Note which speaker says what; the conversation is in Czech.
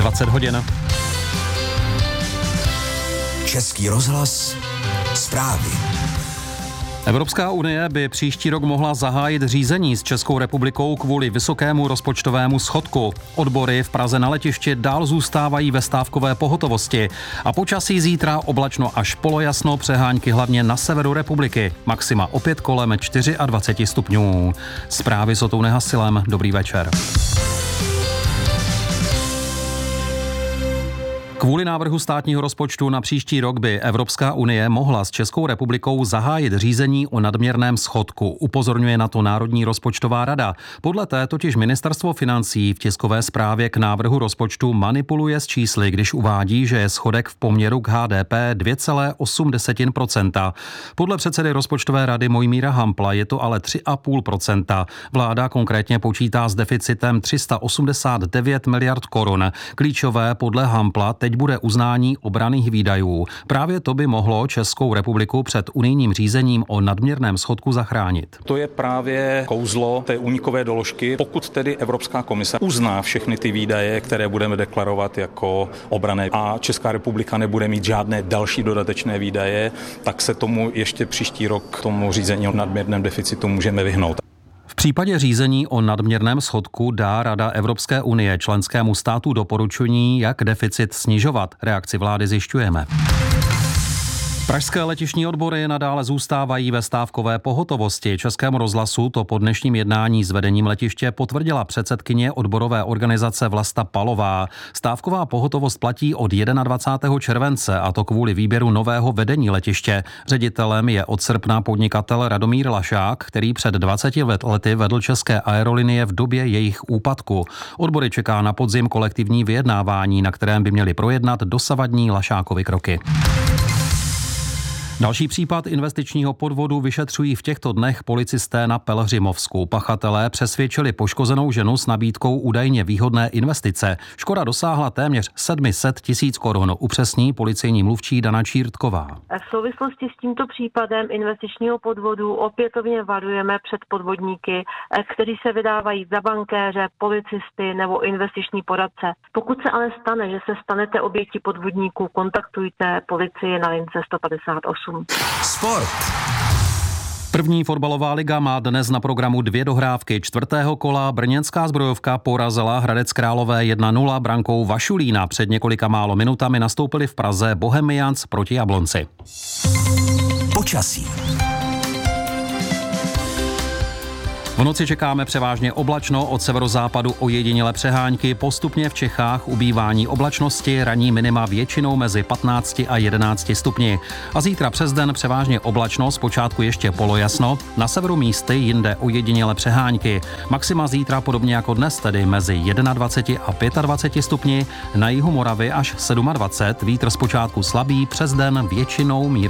Speaker 1: 20 hodin.
Speaker 2: Český rozhlas, zprávy.
Speaker 1: Evropská unie by příští rok mohla zahájit řízení s Českou republikou kvůli vysokému rozpočtovému schodku. Odbory v Praze na letišti dál zůstávají ve stávkové pohotovosti. A počasí zítra oblačno až polojasno, přehánky hlavně na severu republiky. Maxima opět kolem 24 stupňů. Zprávy s Otou Hasilem. Dobrý večer. Kvůli návrhu státního rozpočtu na příští rok by Evropská unie mohla s Českou republikou zahájit řízení o nadměrném schodku. Upozorňuje na to Národní rozpočtová rada. Podle té totiž Ministerstvo financí v tiskové zprávě k návrhu rozpočtu manipuluje s čísly, když uvádí, že je schodek v poměru k HDP 2,8%. Podle předsedy rozpočtové rady Mojmíra Hampla je to ale 3,5%. Vláda konkrétně počítá s deficitem 389 miliard korun. Klíčové podle Hampla teď bude uznání obranných výdajů. Právě to by mohlo Českou republiku před unijním řízením o nadměrném schodku zachránit.
Speaker 3: To je právě kouzlo té únikové doložky. Pokud tedy Evropská komise uzná všechny ty výdaje, které budeme deklarovat jako obranné, a Česká republika nebude mít žádné další dodatečné výdaje, tak se tomu ještě příští rok tomu řízení o nadměrném deficitu můžeme vyhnout.
Speaker 1: V případě řízení o nadměrném schodku dá Rada Evropské unie členskému státu doporučení, jak deficit snižovat. Reakci vlády zjišťujeme. Pražské letištní odbory nadále zůstávají ve stávkové pohotovosti. Českému rozhlasu to po dnešním jednání s vedením letiště potvrdila předsedkyně odborové organizace Vlasta Palová. Stávková pohotovost platí od 21. července, a to kvůli výběru nového vedení letiště. Ředitelem je od srpna podnikatel Radomír Lašák, který před 20 lety vedl České aerolinie v době jejich úpadku. Odbory čeká na podzim kolektivní vyjednávání, na kterém by měli projednat dosavadní Lašákovy kroky. Další případ investičního podvodu vyšetřují v těchto dnech policisté na Pelhřimovsku. Pachatelé přesvědčili poškozenou ženu s nabídkou údajně výhodné investice. Škoda dosáhla téměř 700 tisíc korun, upřesní policejní mluvčí Dana Čírtková.
Speaker 4: V souvislosti s tímto případem investičního podvodu opětovně varujeme před podvodníky, kteří se vydávají za bankéře, policisty nebo investiční poradce. Pokud se ale stane, že se stanete obětí podvodníků, kontaktujte policii na lince 158.
Speaker 2: Sport.
Speaker 1: První fotbalová liga má dnes na programu 2 dohrávky. 4. kola brněnská Zbrojovka porazila Hradec Králové 1-0 brankou Vašulína. Před několika málo minutami nastoupili v Praze Bohemians proti Jablonci.
Speaker 2: Počasí.
Speaker 1: V noci čekáme převážně oblačno, od severozápadu ojedinělé přehánky, postupně v Čechách ubývání oblačnosti, ranní minima většinou mezi 15 a 11 stupni. A zítra přes den převážně oblačno, zpočátku ještě polojasno, na severu místy jinde ojedinělé přehánky. Maxima zítra podobně jako dnes, tedy mezi 21 a 25 stupni, na jihu Moravy až 27, vítr zpočátku slabý, přes den většinou mírný.